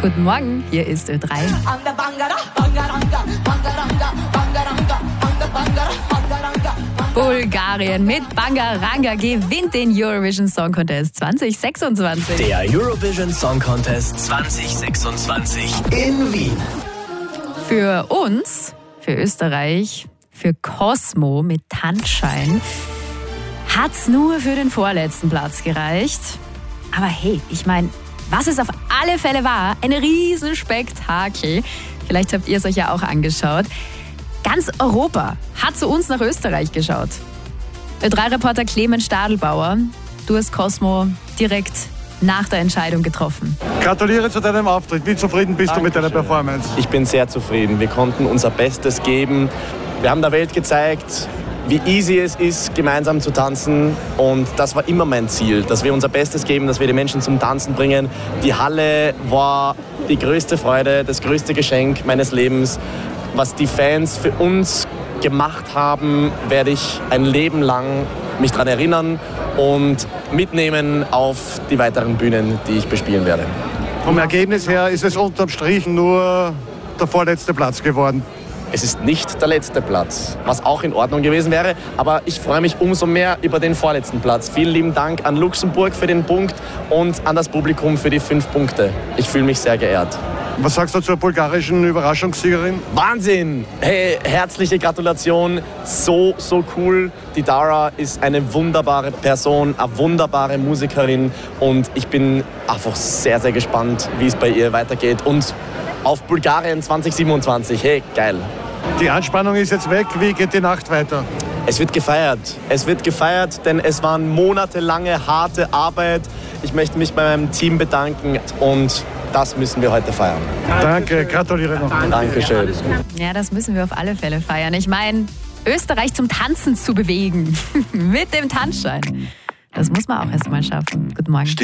Guten Morgen, hier ist Ö3. Bulgarien mit Bangaranga gewinnt den Eurovision Song Contest 2026. Der Eurovision Song Contest 2026 in Wien. Für uns, für Österreich, für Cosmo mit Tanzschein hat's nur für den vorletzten Platz gereicht. Aber hey, ich meine, was es auf alle Fälle war, ein Riesenspektakel. Vielleicht habt ihr es euch ja auch angeschaut. Ganz Europa hat zu uns nach Österreich geschaut. Ö3-Reporter Clemens Stadelbauer, du hast Cosmo direkt nach der Entscheidung getroffen. Gratuliere zu deinem Auftritt. Wie zufrieden bist du mit deiner Performance? Ich bin sehr zufrieden. Wir konnten unser Bestes geben. Wir haben der Welt gezeigt, wie easy es ist, gemeinsam zu tanzen. Und das war immer mein Ziel, dass wir unser Bestes geben, dass wir die Menschen zum Tanzen bringen. Die Halle war die größte Freude, das größte Geschenk meines Lebens. Was die Fans für uns gemacht haben, werde ich ein Leben lang mich daran erinnern und mitnehmen auf die weiteren Bühnen, die ich bespielen werde. Vom Ergebnis her ist es unterm Strich nur der vorletzte Platz geworden. Es ist nicht der letzte Platz, was auch in Ordnung gewesen wäre, aber ich freue mich umso mehr über den vorletzten Platz. Vielen lieben Dank an Luxemburg für den Punkt und an das Publikum für die 5 Punkte. Ich fühle mich sehr geehrt. Was sagst du zur bulgarischen Überraschungssiegerin? Wahnsinn! Hey, herzliche Gratulation. So cool. Die Dara ist eine wunderbare Person, eine wunderbare Musikerin und ich bin einfach sehr, sehr gespannt, wie es bei ihr weitergeht. Und auf Bulgarien 2027. Hey, geil. Die Anspannung ist jetzt weg. Wie geht die Nacht weiter? Es wird gefeiert. Es wird gefeiert, denn es waren monatelange harte Arbeit. Ich möchte mich bei meinem Team bedanken und das müssen wir heute feiern. Danke, gratuliere noch. Dankeschön. Ja, das müssen wir auf alle Fälle feiern. Ich meine, Österreich zum Tanzen zu bewegen mit dem Tanzschein. Das muss man auch erst mal schaffen. Guten Morgen.